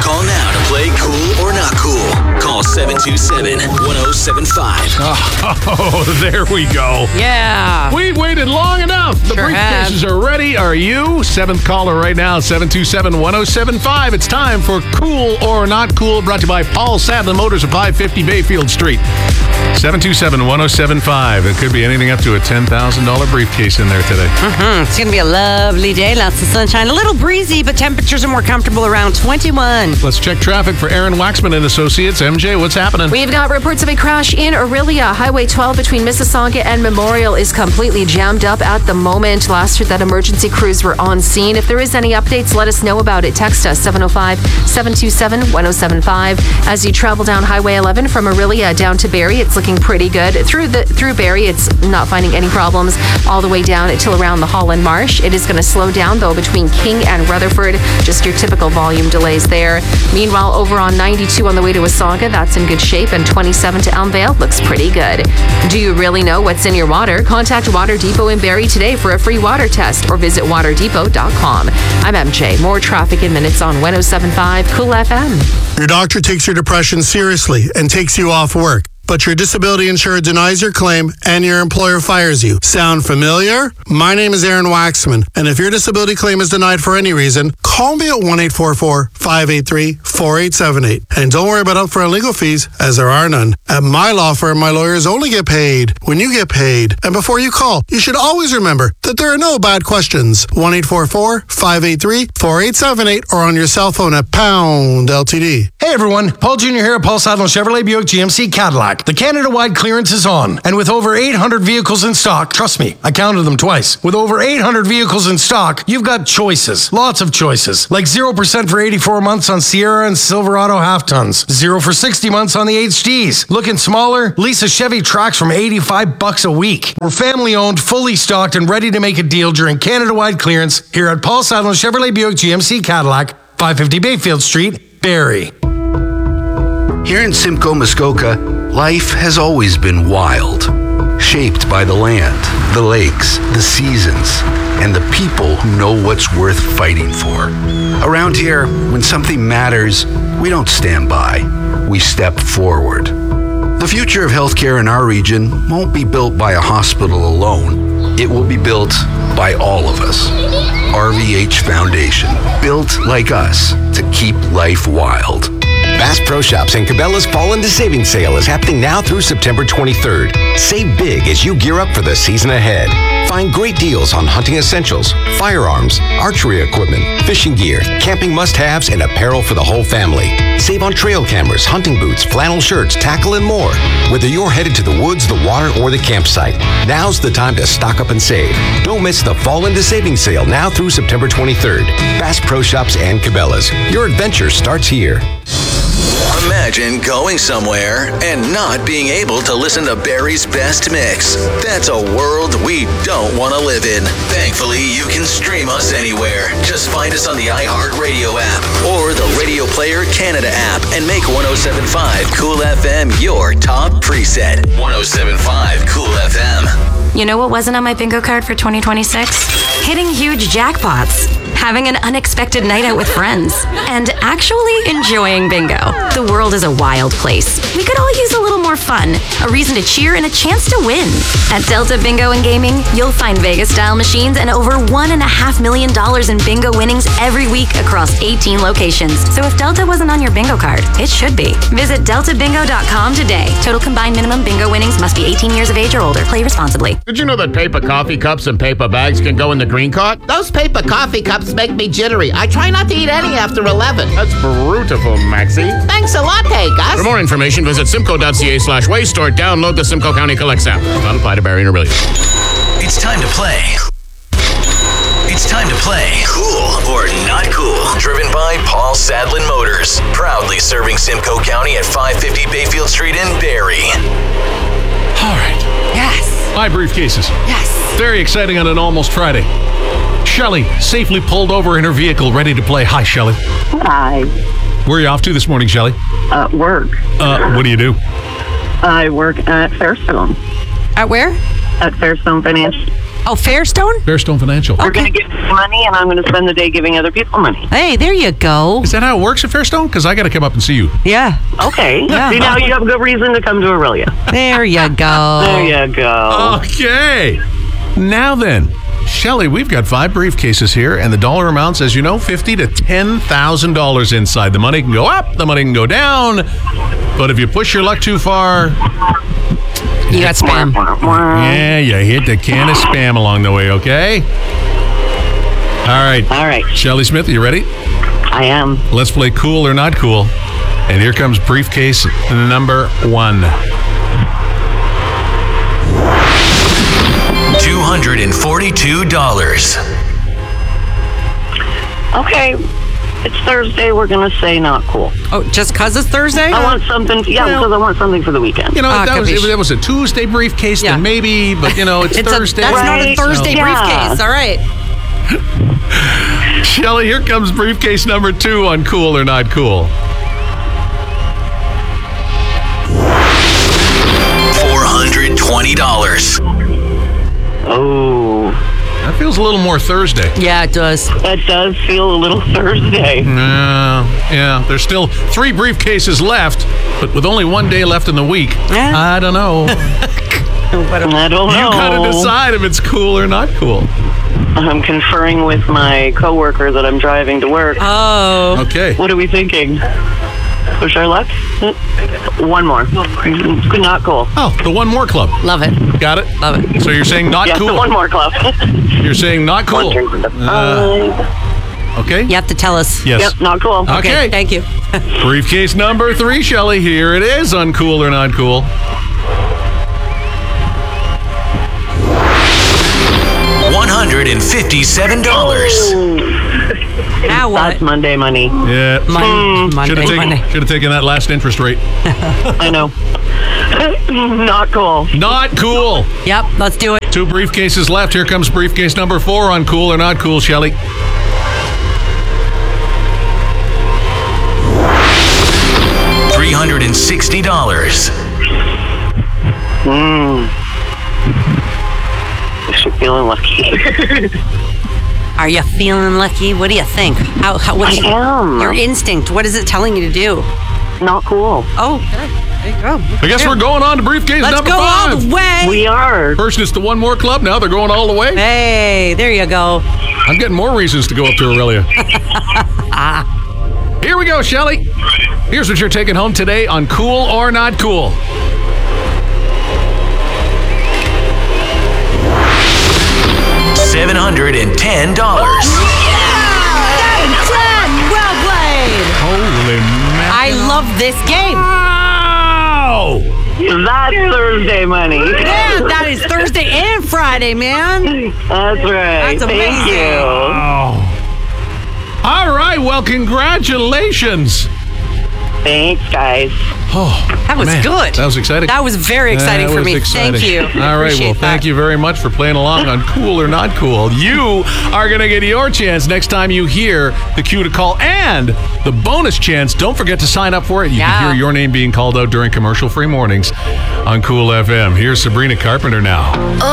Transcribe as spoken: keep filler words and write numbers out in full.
Call now to play Cool or Not Cool. Call seven two seven, one oh seven five. Oh, there we go. Yeah. We waited long enough. The Sure briefcases have. are ready. Are you? Seventh caller right now, seven two seven, one oh seven five. It's time for Cool or Not Cool, brought to you by Paul Sadlin Motors of five fifty Bayfield Street. seven two seven, one oh seven five. It could be anything up to a ten thousand dollars briefcase in there today. Mm-hmm. It's going to be a lovely day. Lots of sunshine. A little breezy, but temperatures are more comfortable around twenty-one. Let's check traffic for Aaron Waxman and Associates. M J, what's happening? We've got reports of a crash in Aurelia. Highway twelve between Mississauga and Memorial is completely jammed up at the moment. Last year, that emergency crews were on scene. If there is any updates, let us know about it. Text us seven oh five, seven two seven, one oh seven five. As you travel down Highway eleven from Aurelia down to Barrie, it's looking pretty good. Through the through Barrie, it's not finding any problems all the way down until around the Holland Marsh. It is going to slow down, though, between King and Rutherford. Just your typical volume delays there. Meanwhile, over on ninety-two on the way to Wasaga, that's in good shape, and twenty-seven to Elmvale looks pretty good. Do you really know what's in your water? Contact Water Depot in Barrie today for a free water test or visit water depot dot com. I'm M J. More traffic in minutes on one oh seven point five Cool F M. Your doctor takes your depression seriously and takes you off work, but your disability insurer denies your claim and your employer fires you. Sound familiar? My name is Aaron Waxman, and if your disability claim is denied for any reason, call me at one eight four four, five eight three, four eight seven eight. And don't worry about upfront legal fees, as there are none. At my law firm, my lawyers only get paid when you get paid. And before you call, you should always remember that there are no bad questions. one eight four four, five eight three, four eight seven eight or on your cell phone at pound L T D. Hey everyone, Paul Junior here at Paul Sadlin Chevrolet Buick G M C Cadillac. The Canada-wide clearance is on, and with over eight hundred vehicles in stock, trust me, I counted them twice. With over eight hundred vehicles in stock, you've got choices, lots of choices, like zero percent for eighty-four months on Sierra and Silverado half-tons, zero for sixty months on the H Ds. Looking smaller? Lease a Chevy Trax from eighty-five bucks a week. We're family-owned, fully stocked, and ready to make a deal during Canada-wide clearance here at Paul Sadlin Chevrolet Buick G M C Cadillac, five fifty Bayfield Street, Barrie. Here in Simcoe, Muskoka, life has always been wild, shaped by the land, the lakes, the seasons, and the people who know what's worth fighting for. Around here, when something matters, we don't stand by, we step forward. The future of healthcare in our region won't be built by a hospital alone. It will be built by all of us. R V H Foundation, built like us to keep life wild. Bass Pro Shops and Cabela's Fall into Savings Sale is happening now through September twenty-third. Save big as you gear up for the season ahead. Find great deals on hunting essentials, firearms, archery equipment, fishing gear, camping must-haves, and apparel for the whole family. Save on trail cameras, hunting boots, flannel shirts, tackle, and more. Whether you're headed to the woods, the water, or the campsite, now's the time to stock up and save. Don't miss the Fall into Savings Sale now through September twenty-third. Bass Pro Shops and Cabela's. Your adventure starts here. Imagine going somewhere and not being able to listen to Barry's best mix. That's a world we don't want to live in. Thankfully, you can stream us anywhere. Just find us on the iHeartRadio app or the Radio Player Canada app and make one oh seven point five Cool F M your top preset. one oh seven point five Cool F M. You know what wasn't on my bingo card for twenty twenty-six? Hitting huge jackpots, having an unexpected night out with friends, and actually enjoying bingo. The world is a wild place. We could all use a little more fun, a reason to cheer, and a chance to win. At Delta Bingo and Gaming, you'll find Vegas-style machines and over one and a half million dollars in bingo winnings every week across eighteen locations. So if Delta wasn't on your bingo card, it should be. Visit delta bingo dot com today. Total combined minimum bingo winnings must be eighteen years of age or older. Play responsibly. Did you know that paper coffee cups and paper bags can go in the green cart? Those paper coffee cups make me jittery. I try not to eat any after eleven. That's beautiful, Maxie. Thanks a lot, hey, Gus. For more information, visit simcoe.ca slash waste or download the Simcoe County Collects app. Not apply to Barrie and Aurelia. It's time to play. It's time to play Cool or Not Cool. Driven by Paul Sadlin Motors. Proudly serving Simcoe County at five fifty Bayfield Street in Barrie. All right. Yes. Hi, briefcases. Yes. Very exciting on an almost Friday. Shelley, safely pulled over in her vehicle, ready to play. Hi, Shelley. Hi. Where are you off to this morning, Shelley? Uh, work. Uh, what do you do? I work at Fairstone. At where? At Fairstone Financial. Oh, Fairstone? Fairstone Financial. We're going to give money, and I'm going to spend the day giving other people money. Hey, there you go. Is that how it works at Fairstone? Because I got to come up and see you. Yeah. Okay. Yeah. See, now you have a good reason to come to Aurelia. There you go. There you go. Okay. Now then, Shelly, we've got five briefcases here, and the dollar amounts, as you know, fifty to ten thousand dollars inside. The money can go up, the money can go down, but if you push your luck too far, you got spam. Yeah, you hit the can of spam along the way. Okay. All right. All right. Shelly Smith, you ready? I am. Let's play Cool or Not Cool, and here comes briefcase number one. two hundred forty-two dollars. Okay. It's Thursday. We're going to say not cool. Oh, just because it's Thursday? I want something. Yeah, Well- because I want something for the weekend. You know, Ah, if that was, capiche. if that was a Tuesday briefcase, Yeah. then maybe, but, you know, it's, It's a, Thursday. that's not a Right. Thursday Yeah. briefcase. All right. Shelly, here comes briefcase number two on Cool or Not Cool. four hundred twenty dollars. Oh, That feels a little more Thursday. Yeah, it does. that does feel a little Thursday. Uh, yeah, there's still three briefcases left, but with only one day left in the week, Yeah. I don't know. I don't know. You gotta decide if it's cool or not cool. I'm conferring with my coworker that I'm driving to work. Oh. Okay. What are we thinking? Push our luck? One more. Not cool. Oh, the One More Club. Love it. Got it? Love it. So you're saying not Yeah, cool. the one more club. You're saying not cool. One turns into Uh, five. okay. You have to tell us. Yes. Yep, not cool. Okay. Thank you. Briefcase number three, Shelly. Here it is on Cool or Not Cool. one hundred fifty-seven dollars. Now what? That's Monday money. Yeah. Mon- Monday, Should have taken, Monday. should have taken that last interest rate. I know. Not cool. Not cool. Yep, let's do it. Two briefcases left. Here comes briefcase number four on Cool or Not Cool, Shelly. three hundred sixty dollars. Hmm. You're feeling lucky. Are you feeling lucky? What do you think? How, how, what's I am. your instinct? What is it telling you to do? Not cool. Oh, good. There you go. I guess we're going on to briefcase Let's number go all five. the way. We are. First, it's the One More Club. Now they're going all the way. Hey, there you go. I'm getting more reasons to go up to Aurelia. Here we go, Shelly. Here's what you're taking home today on Cool or Not Cool. seven hundred ten dollars. Well played. Holy man. I love this game. Wow. That's Thursday money. Yeah, that is Thursday and Friday, man. That's right. That's Thank amazing. you. Oh. All right. Well, congratulations. Thanks, guys. Oh, That was man, good. That was exciting. That was very exciting That for was me. exciting. Thank you. All right. Appreciate Well, thank that. you very much for playing along on Cool or Not Cool. You are going to get your chance next time you hear the cue to call and the bonus chance. Don't forget to sign up for it. You Yeah. can hear your name being called out during commercial-free mornings on Cool F M. Here's Sabrina Carpenter now.